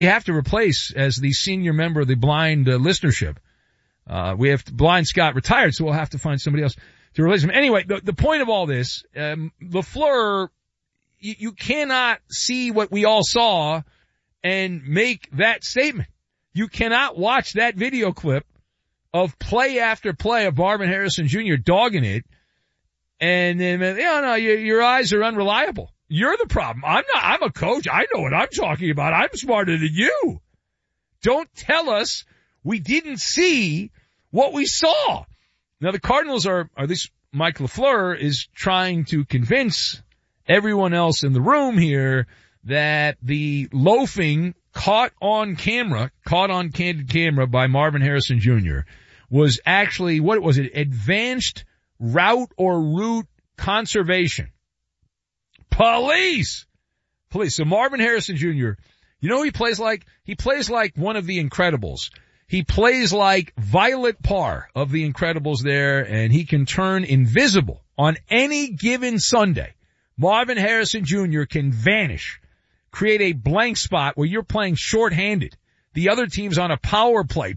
have to replace as the senior member of the blind listenership. We have Blind Scott retired, so we'll have to find somebody else to replace him. Anyway, the point of all this, LaFleur, you cannot see what we all saw and make that statement. You cannot watch that video clip of play after play of Marvin Harrison Jr. dogging it, and then, your eyes are unreliable. You're the problem. I'm not. I'm a coach. I know what I'm talking about. I'm smarter than you. Don't tell us we didn't see what we saw. Now, the Cardinals are at least Mike LaFleur is trying to convince everyone else in the room here that the loafing caught on candid camera by Marvin Harrison Jr. was actually, what was it? Advanced route conservation. Police. So Marvin Harrison Jr., you know who he plays like? He plays like one of the Incredibles. He plays like Violet Parr of the Incredibles there, and he can turn invisible on any given Sunday. Marvin Harrison Jr. can vanish, create a blank spot where you're playing shorthanded. The other team's on a power play,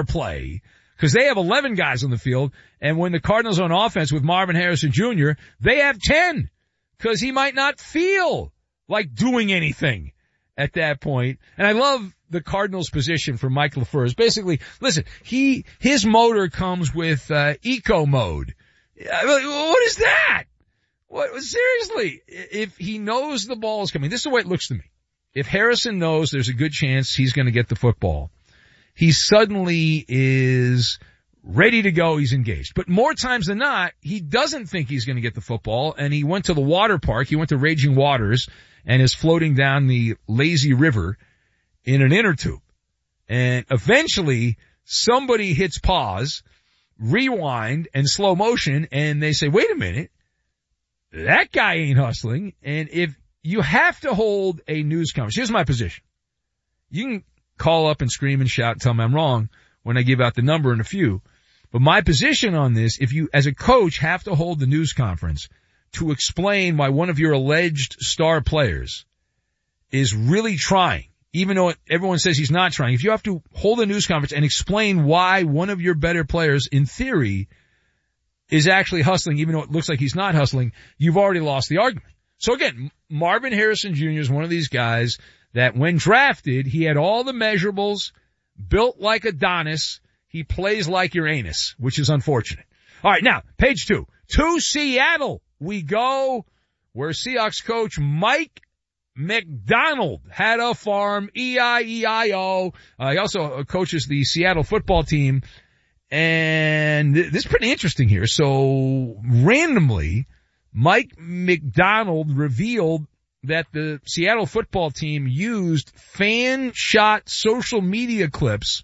because they have 11 guys on the field, and when the Cardinals are on offense with Marvin Harrison Jr., they have 10, because he might not feel like doing anything at that point. And I love the Cardinals' position for Mike LaFleur is basically, listen, his motor comes with eco mode. What is that? What, seriously, if he knows the ball is coming, this is the way it looks to me. If Harrison knows there's a good chance he's going to get the football, he suddenly is ready to go. He's engaged. But more times than not, he doesn't think he's going to get the football, and he went to the water park. He went to Raging Waters and is floating down the lazy river in an inner tube. And eventually somebody hits pause, rewind, and slow motion, and they say, wait a minute, that guy ain't hustling. And if you have to hold a news conference, here's my position. You can call up and scream and shout and tell me I'm wrong when I give out the number in a few. But my position on this, if you as a coach have to hold the news conference to explain why one of your alleged star players is really trying, even though everyone says he's not trying, if you have to hold a news conference and explain why one of your better players, in theory, is actually hustling, even though it looks like he's not hustling, you've already lost the argument. So again, Marvin Harrison Jr. is one of these guys that when drafted, he had all the measurables, built like Adonis. He plays like Uranus, which is unfortunate. All right, now, page 2. To Seattle we go, where Seahawks coach Mike Macdonald had a farm, E-I-E-I-O. He also coaches the Seattle football team. And this is pretty interesting here. So randomly, Mike Macdonald revealed that the Seattle football team used fan-shot social media clips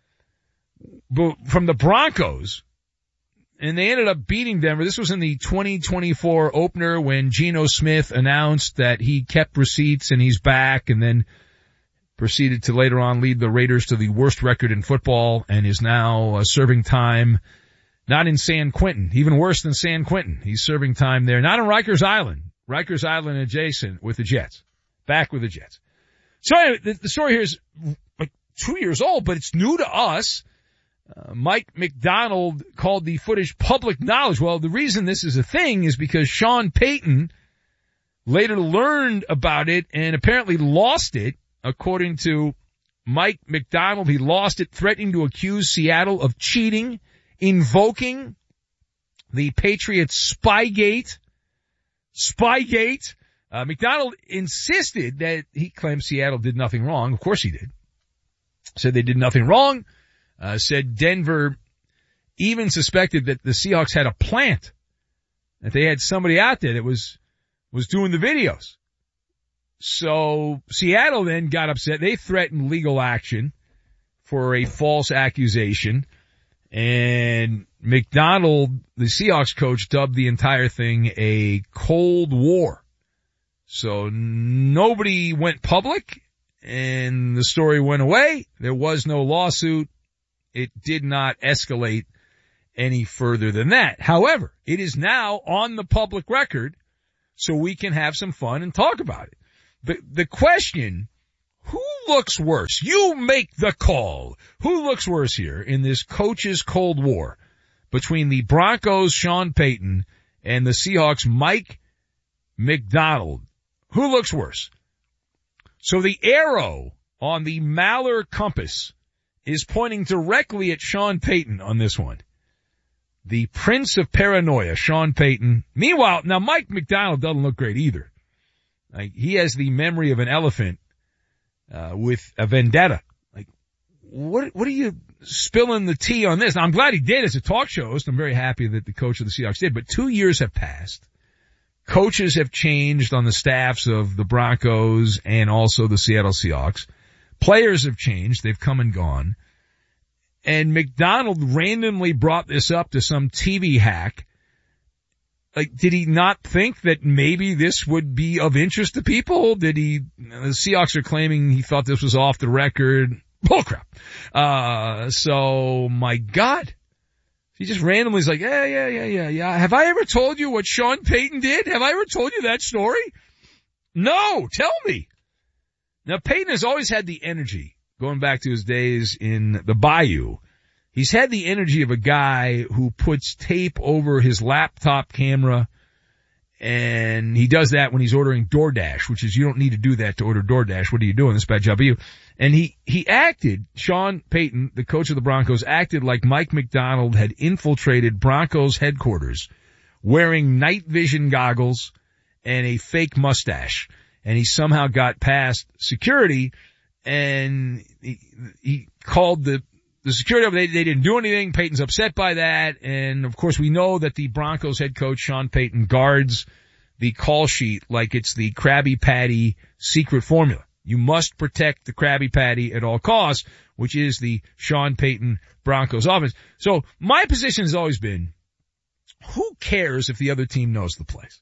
from the Broncos, and they ended up beating Denver. This was in the 2024 opener when Geno Smith announced that he kept receipts and he's back, and then proceeded to later on lead the Raiders to the worst record in football and is now serving time not in San Quentin, even worse than San Quentin. He's serving time there, not on Rikers Island adjacent with the Jets, back with the Jets. So anyway, the story here is like 2 years old, but it's new to us. Mike Macdonald called the footage public knowledge. Well, the reason this is a thing is because Sean Payton later learned about it and apparently lost it. According to Mike Macdonald, he lost it, threatening to accuse Seattle of cheating, invoking the Patriots Spygate. Macdonald insisted that he claimed Seattle did nothing wrong. Of course he did. Said they did nothing wrong. Said Denver even suspected that the Seahawks had a plant, that they had somebody out there that was doing the videos. So Seattle then got upset. They threatened legal action for a false accusation, and Macdonald, the Seahawks coach, dubbed the entire thing a Cold War. So nobody went public, and the story went away. There was no lawsuit. It did not escalate any further than that. However, it is now on the public record, so we can have some fun and talk about it. The question Who looks worse? You make the call. Who looks worse here in this coach's Cold War between the Broncos' Sean Payton and the Seahawks' Mike Macdonald? Who looks worse? So the arrow on the Maller compass is pointing directly at Sean Payton on this one. The Prince of Paranoia, Sean Payton. Meanwhile, now Mike Macdonald doesn't look great either. Like, he has the memory of an elephant with a vendetta. Like, what are you spilling the tea on this? Now, I'm glad he did as a talk show host. I'm very happy that the coach of the Seahawks did. But 2 years have passed. Coaches have changed on the staffs of the Broncos and also the Seattle Seahawks. Players have changed. They've come and gone. And Macdonald randomly brought this up to some TV hack. Like, did he not think that maybe this would be of interest to people? The Seahawks are claiming he thought this was off the record. Bullcrap. So, my God. He just randomly is like, yeah. Have I ever told you what Sean Payton did? Have I ever told you that story? No, tell me. Now, Payton has always had the energy, going back to his days in the Bayou. He's had the energy of a guy who puts tape over his laptop camera, and he does that when he's ordering DoorDash, which is, you don't need to do that to order DoorDash. What are you doing? This is a bad job of you. And he acted, Sean Payton, the coach of the Broncos, acted like Mike Macdonald had infiltrated Broncos headquarters wearing night vision goggles and a fake mustache. And he somehow got past security, and he called the security over. They didn't do anything. Payton's upset by that. And of course we know that the Broncos head coach, Sean Payton, guards the call sheet like it's the Krabby Patty secret formula. You must protect the Krabby Patty at all costs, which is the Sean Payton Broncos offense. So my position has always been, who cares if the other team knows the plays?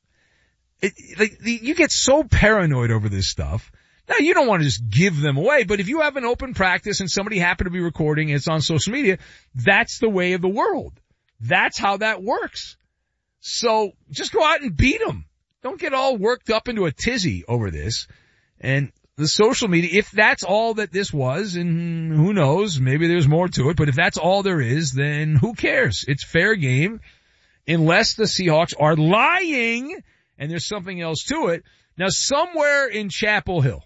You get so paranoid over this stuff. Now, you don't want to just give them away, but if you have an open practice and somebody happened to be recording and it's on social media, that's the way of the world. That's how that works. So just go out and beat them. Don't get all worked up into a tizzy over this. And the social media, if that's all that this was, and who knows, maybe there's more to it, but if that's all there is, then who cares? It's fair game unless the Seahawks are lying and there's something else to it. Now, somewhere in Chapel Hill,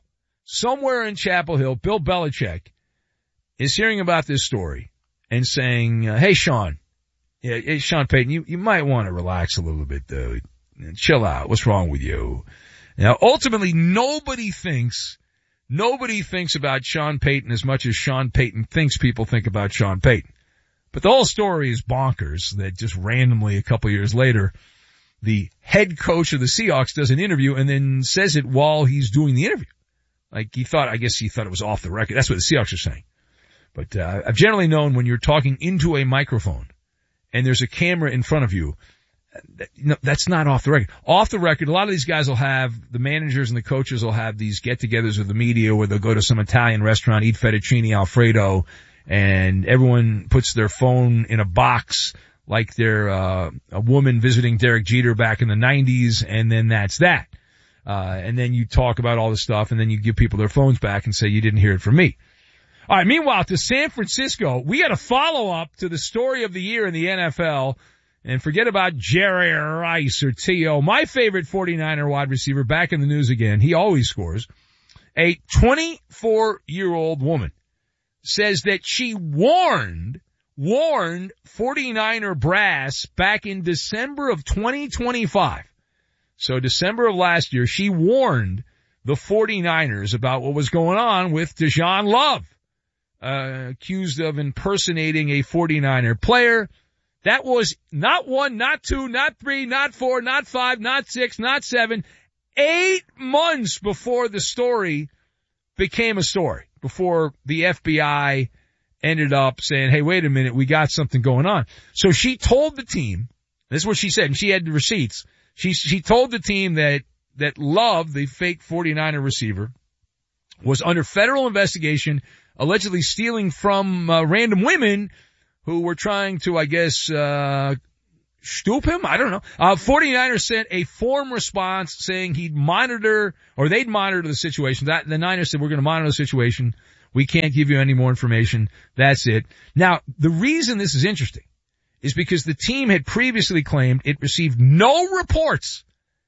Bill Belichick is hearing about this story and saying, hey, Sean Payton, you might want to relax a little bit, dude. Chill out. What's wrong with you? Now, ultimately, nobody thinks about Sean Payton as much as Sean Payton thinks people think about Sean Payton. But the whole story is bonkers that just randomly a couple years later, the head coach of the Seahawks does an interview and then says it while he's doing the interview. Like I guess he thought it was off the record. That's what the Seahawks are saying. But I've generally known when you're talking into a microphone and there's a camera in front of you, that's not off the record. Off the record, a lot of these guys will have, the managers and the coaches will have these get-togethers with the media where they'll go to some Italian restaurant, eat fettuccine Alfredo, and everyone puts their phone in a box like they're a woman visiting Derek Jeter back in the 90s, and then that's that. And then you talk about all this stuff, and then you give people their phones back and say, you didn't hear it from me. All right, meanwhile, to San Francisco, we got a follow-up to the story of the year in the NFL. And forget about Jerry Rice or T.O. My favorite 49er wide receiver, back in the news again. He always scores. A 24-year-old woman says that she warned 49er brass back in December of 2025. So December of last year, she warned the 49ers about what was going on with Deshaun Love, accused of impersonating a 49er player. That was not 1, not 2, not 3, not 4, not 5, not 6, not 7, 8 months before the story became a story, before the FBI ended up saying, hey, wait a minute, we got something going on. So she told the team, this is what she said, and she had the receipts. She told the team that Love, the fake 49er receiver, was under federal investigation, allegedly stealing from random women who were trying to, I guess, stoop him? I don't know. 49ers sent a form response saying they'd monitor the situation. The Niners said, we're going to monitor the situation. We can't give you any more information. That's it. Now, the reason this is interesting is because the team had previously claimed it received no reports,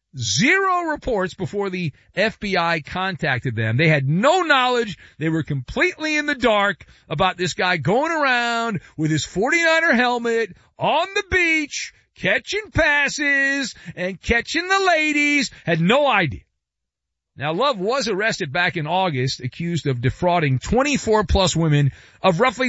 0 reports before the FBI contacted them. They had no knowledge. They were completely in the dark about this guy going around with his 49er helmet on the beach, catching passes and catching the ladies. Had no idea. Now, Love was arrested back in August, accused of defrauding 24-plus women of roughly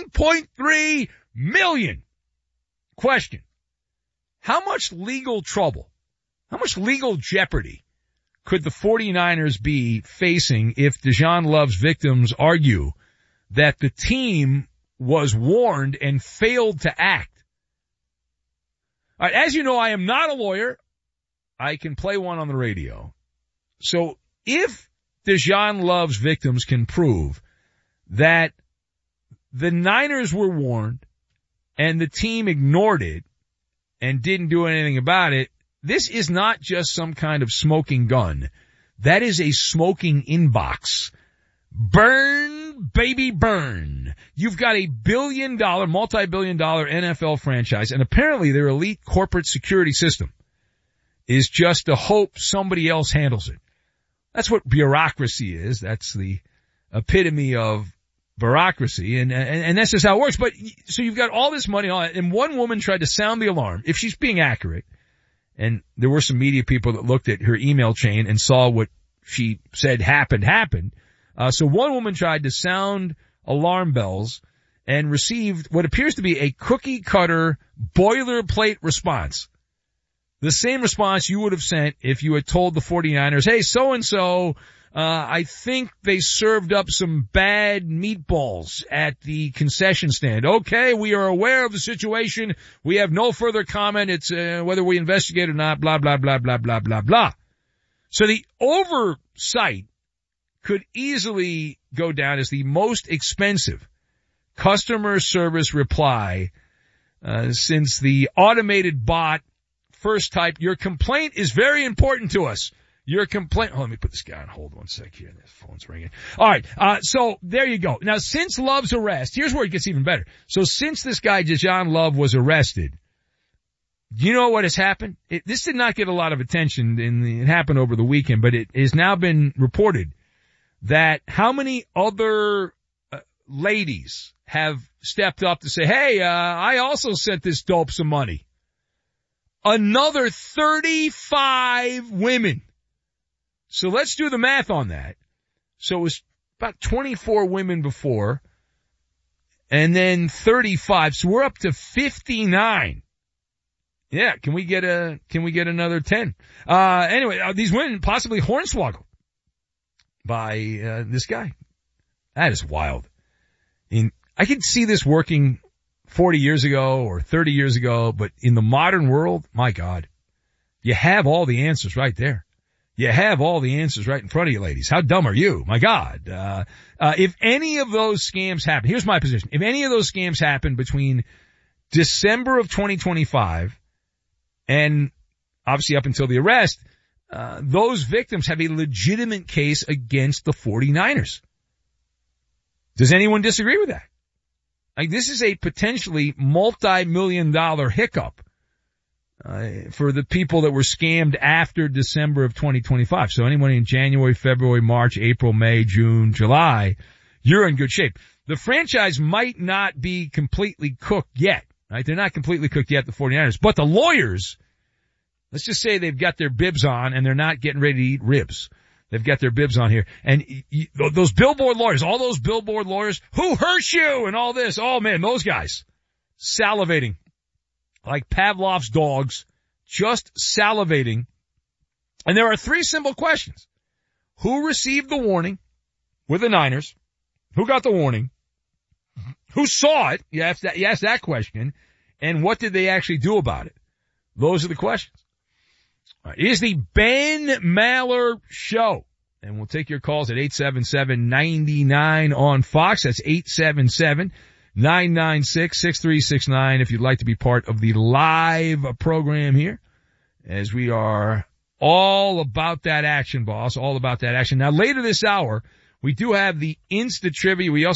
$1.3 million. Question: how much legal trouble, how much legal jeopardy could the 49ers be facing if Deshaun Love's victims argue that the team was warned and failed to act? All right, as you know, I am not a lawyer. I can play one on the radio. So if Deshaun Love's victims can prove that the Niners were warned and the team ignored it and didn't do anything about it, this is not just some kind of smoking gun. That is a smoking inbox. Burn, baby, burn. You've got a multi-billion-dollar NFL franchise, and apparently their elite corporate security system is just to hope somebody else handles it. That's what bureaucracy is. That's the epitome of bureaucracy, and that's just how it works. But so you've got all this money on it, and one woman tried to sound the alarm, if she's being accurate, and there were some media people that looked at her email chain and saw what she said happened. So one woman tried to sound alarm bells and received what appears to be a cookie cutter boilerplate response. The same response you would have sent if you had told the 49ers, hey, so-and-so, I think they served up some bad meatballs at the concession stand. Okay, we are aware of the situation. We have no further comment. It's whether we investigate or not, blah, blah, blah, blah, blah, blah, blah. So the oversight could easily go down as the most expensive customer service reply since the automated bot first typed, your complaint is very important to us. Your complaint. Oh, let me put this guy on hold one sec here. This phone's ringing. All right. So there you go. Now, since Love's arrest, here's where it gets even better. So since this guy, Deshaun Love, was arrested, do you know what has happened? This did not get a lot of attention, and it happened over the weekend, but it has now been reported that how many other ladies have stepped up to say, hey, I also sent this dope some money. Another 35 women. So let's do the math on that. So it was about 24 women before, and then 35. So we're up to 59. Yeah, can we get another 10? Anyway, these women possibly hornswoggled by this guy. That is wild. I could see this working 40 years ago or 30 years ago, but in the modern world, my God, you have all the answers right there. You have all the answers right in front of you, ladies. How dumb are you? My God. If any of those scams happen, here's my position. If any of those scams happen between December of 2025 and obviously up until the arrest, those victims have a legitimate case against the 49ers. Does anyone disagree with that? Like, this is a potentially multi-million-dollar hiccup for the people that were scammed after December of 2025. So anyone in January, February, March, April, May, June, July, you're in good shape. The franchise might not be completely cooked yet, right? They're not completely cooked yet, the 49ers. But the lawyers, let's just say they've got their bibs on and they're not getting ready to eat ribs. They've got their bibs on here. And those billboard lawyers, all those billboard lawyers, who hurt you and all this, oh man, those guys salivating like Pavlov's dogs, just salivating. And there are 3 simple questions. Who received the warning with the Niners? Who got the warning? Who saw it? You ask that question. And what did they actually do about it? Those are the questions. All right, it is the Ben Maller Show. And we'll take your calls at 877-99 on Fox. That's 877-99 996-6369 if you'd like to be part of the live program here, as we are all about that action, boss, all about that action. Now, later this hour, we do have the Insta Trivia. We also